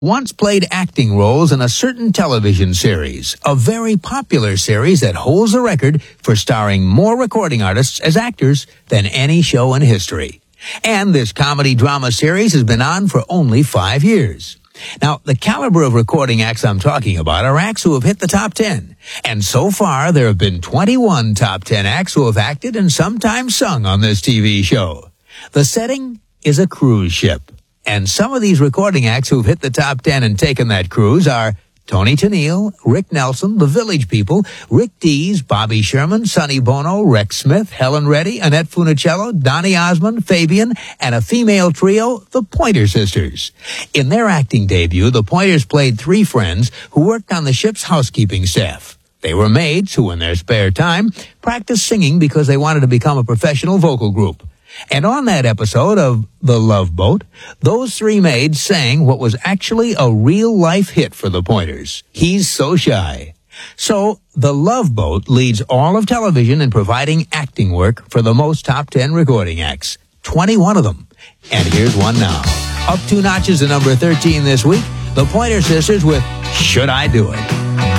once played acting roles in a certain television series, a very popular series that holds the record for starring more recording artists as actors than any show in history. And this comedy drama series has been on for only 5 years. Now, the caliber of recording acts I'm talking about are acts who have hit the top 10. And so far, there have been 21 top 10 acts who have acted and sometimes sung on this TV show. The setting is a cruise ship. And some of these recording acts who've hit the top 10 and taken that cruise are Tony Tennille, Rick Nelson, The Village People, Rick Dees, Bobby Sherman, Sonny Bono, Rex Smith, Helen Reddy, Annette Funicello, Donny Osmond, Fabian, and a female trio, the Pointer Sisters. In their acting debut, the Pointers played 3 friends who worked on the ship's housekeeping staff. They were maids who, in their spare time, practiced singing because they wanted to become a professional vocal group. And on that episode of The Love Boat, those 3 maids sang what was actually a real-life hit for the Pointers, He's So Shy. So, The Love Boat leads all of television in providing acting work for the most top 10 recording acts, 21 of them. And here's one now. Up 2 notches to number 13 this week, the Pointer Sisters with Should I Do It?